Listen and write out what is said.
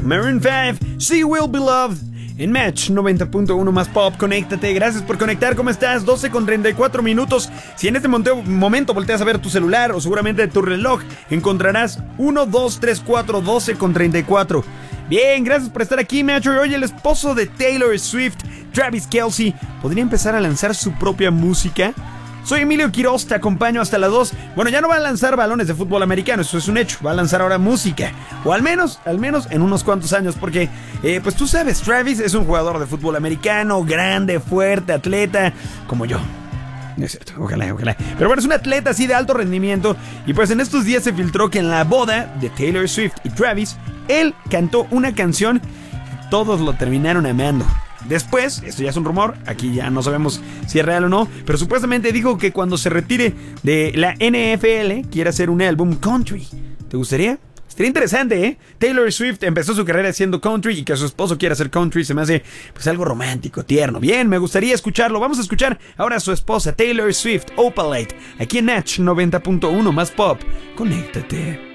Maroon 5, She Will Be Loved. En Match 90.1 más Pop, conéctate. Gracias por conectar. ¿Cómo estás? 12:34 minutos. Si en este momento volteas a ver tu celular o seguramente tu reloj, encontrarás 1, 2, 3, 4, 12:34. Bien, gracias por estar aquí, Match. Hoy el esposo de Taylor Swift, Travis Kelce, podría empezar a lanzar su propia música. Soy Emilio Quiroz, te acompaño hasta las 2. Bueno, ya no va a lanzar balones de fútbol americano, eso es un hecho. Va a lanzar ahora música. O al menos en unos cuantos años. Porque, pues tú sabes, Travis es un jugador de fútbol americano, grande, fuerte, atleta, como yo. No es cierto, ojalá. Pero bueno, es un atleta así de alto rendimiento. Y pues en estos días se filtró que en la boda de Taylor Swift y Travis, él cantó una canción y todos lo terminaron amando. Después, esto ya es un rumor, aquí ya no sabemos si es real o no, pero supuestamente dijo que cuando se retire de la NFL quiere hacer un álbum country. ¿Te gustaría? Estaría interesante, ¿eh? Taylor Swift empezó su carrera haciendo country y que su esposo quiera hacer country se me hace pues algo romántico, tierno. Bien, me gustaría escucharlo. Vamos a escuchar ahora a su esposa Taylor Swift, Opalite, aquí en Natch 90.1 más Pop. Conéctate.